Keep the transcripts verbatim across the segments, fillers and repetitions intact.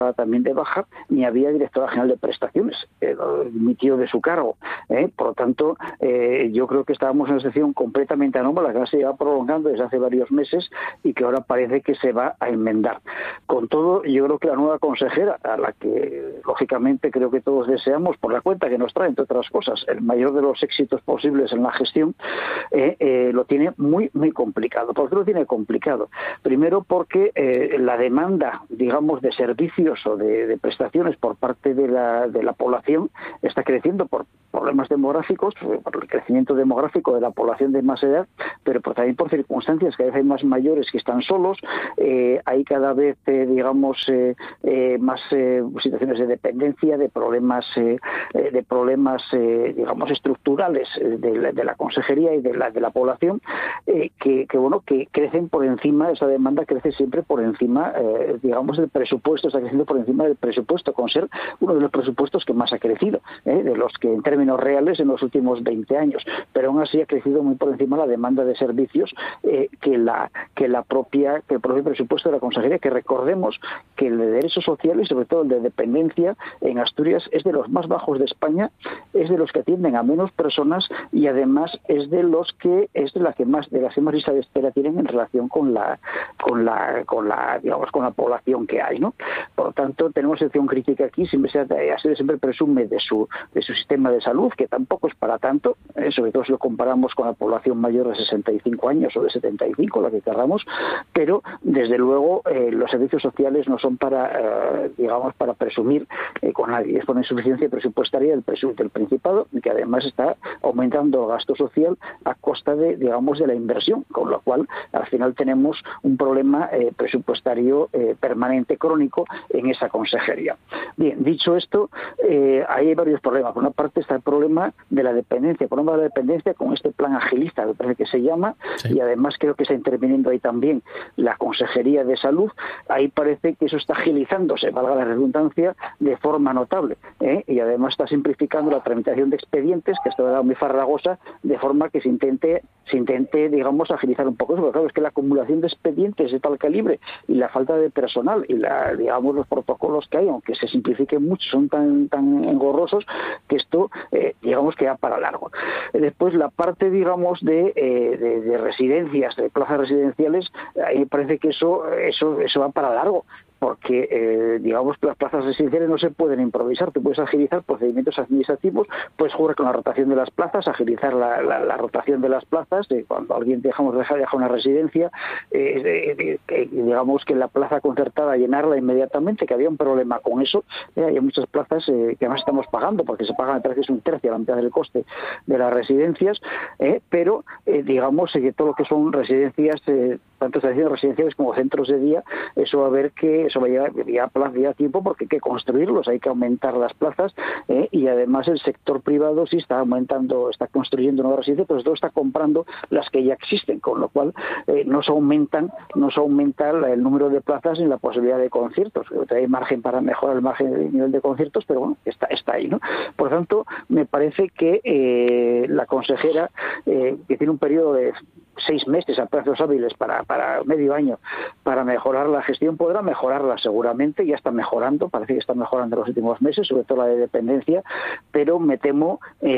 también de baja, ni había directora general de prestaciones, eh, dimitió de su cargo. ¿eh? Por lo tanto, eh, yo creo que estábamos en una situación completamente anómala, que se lleva prolongando desde hace varios meses y que ahora parece que se va a enmendar. Con todo, yo creo que la nueva consejera, a la que lógicamente creo que todos deseamos, por la cuenta que nos trae, entre otras cosas, el mayor de los éxitos posibles en la gestión, eh, eh, lo tiene muy, muy complicado. ¿Por qué lo tiene complicado? Primero porque eh, la demanda, digamos, de servicios o de, de prestaciones por parte de la, de la población está creciendo por problemas demográficos, por el crecimiento demográfico de la población de más edad, pero por, también por circunstancias, cada vez hay más mayores que están solos, eh, hay cada vez, eh, digamos, eh, eh, más eh, situaciones de dependencia, de problemas, eh, de problemas, eh, digamos, estructurales de la, de la consejería y de la, de la población, eh, que, que, bueno, que crecen por encima, esa demanda crece siempre por encima, eh, digamos, del presupuesto, está creciendo por encima del presupuesto, con ser uno de los presupuestos que más ha crecido, eh, de los que en términos reales en los últimos veinte años, pero aún así ha crecido muy por encima la demanda de servicios eh, que la que la propia que el propio presupuesto de la consejería, que recordemos que el de derechos sociales, sobre todo el de dependencia en Asturias, es de los más bajos de España, es de los que atienden a menos personas y además es de los que es de la que más de las que más lista de espera tienen en relación con la con la con la digamos con la población que hay, ¿no? Por lo tanto, tenemos sección crítica aquí, siempre se ha siempre presume de su de su sistema de salud, que tampoco es para tanto, eh, sobre todo si lo comparamos con la población mayor de sesenta y cinco años o de setenta y cinco, la que queramos, pero desde luego eh, los servicios sociales no son para, eh, digamos, para presumir eh, con nadie. Es una insuficiencia presupuestaria del, presu del Principado, que además está aumentando el gasto social a costa de, digamos, de la inversión, con lo cual al final tenemos un problema eh, presupuestario eh, permanente, crónico, en esa consejería. Bien, dicho esto, eh, hay varios problemas. Por una parte está el problema de la dependencia, el problema de la dependencia con este plan agilista, me parece que se llama, sí. Y además creo que está interviniendo ahí también la Consejería de Salud. Ahí parece que eso está agilizándose, valga la redundancia, de forma notable, ¿eh? Y además está simplificando la tramitación de expedientes, que esto era muy farragosa, de forma que se intente, se intente, digamos, agilizar un poco eso, porque claro, es que la acumulación de expedientes de tal calibre y la falta de personal y la, digamos, los protocolos que hay, aunque se simplifiquen mucho, son tan, tan engorrosos que esto, eh, digamos, queda para largo. Después, la parte, digamos, de, eh, de, de residencias, de plazas residenciales, ahí me parece que eso, eso, eso va para largo, porque, eh, digamos, las plazas residenciales no se pueden improvisar. Tú puedes agilizar procedimientos administrativos, puedes jugar con la rotación de las plazas, agilizar la, la, la rotación de las plazas, eh, cuando alguien dejamos dejar deja una residencia, eh, eh, eh, digamos que la plaza concertada llenarla inmediatamente, que había un problema con eso. Eh, hay muchas plazas eh, que además estamos pagando, porque se pagan, me parece que es un tercio, la mitad del coste de las residencias, eh, pero, eh, digamos, eh, que todo lo que son residencias, eh, tanto residenciales como centros de día, eso va a haber que eso va a llevar ya, ya tiempo, porque hay que construirlos, hay que aumentar las plazas, eh, y además el sector privado sí está aumentando, está construyendo nuevas residencias, pero todo está comprando las que ya existen, con lo cual eh, no se aumentan, no se aumenta el número de plazas ni la posibilidad de conciertos. Hay margen para mejorar el margen del nivel de conciertos, pero bueno, está, está ahí, ¿no? Por lo tanto, me parece que eh, la consejera, eh, que tiene un periodo de seis meses a plazos hábiles para, para medio año para mejorar la gestión, podrá mejorarla seguramente, ya está mejorando, parece que está mejorando en los últimos meses, sobre todo la de dependencia, pero me temo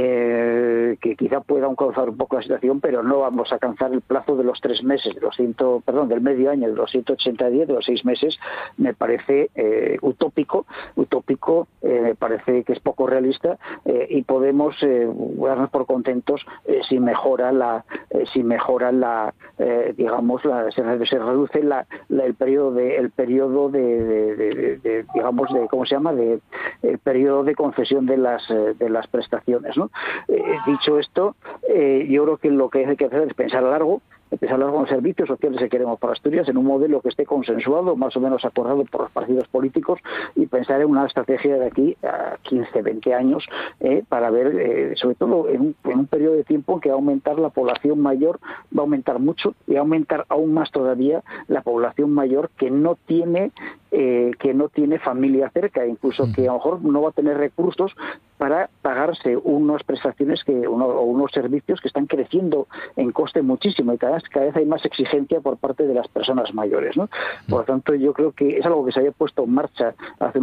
eh, que quizá pueda causar un poco la situación, pero no vamos a alcanzar el plazo de los tres meses, de los ciento, perdón, del medio año, de los ciento ochenta días, de los seis meses, me parece eh, utópico, utópico, eh, me parece que es poco realista, eh, y podemos eh, darnos por contentos eh, si mejora la, eh, si mejora la, eh, digamos, la, se, se reduce la, la, el periodo de, el periodo de, de, de, de, de, digamos, de, ¿cómo se llama? De, el periodo de concesión de las, de las prestaciones, ¿no? Eh, dicho esto, eh, yo creo que lo que hay que hacer es pensar a largo, empezar a hablar con los servicios sociales que queremos para Asturias en un modelo que esté consensuado, más o menos acordado por los partidos políticos, y pensar en una estrategia de aquí a quince, veinte años eh, para ver, eh, sobre todo en un, en un periodo de tiempo en que va a aumentar la población mayor, va a aumentar mucho, y va a aumentar aún más todavía la población mayor que no tiene eh, que no tiene familia cerca, incluso que a lo mejor no va a tener recursos para pagarse unas prestaciones que uno, o unos servicios que están creciendo en coste muchísimo y cada vez, cada vez hay más exigencia por parte de las personas mayores, ¿no? Por lo tanto, yo creo que es algo que se había puesto en marcha hace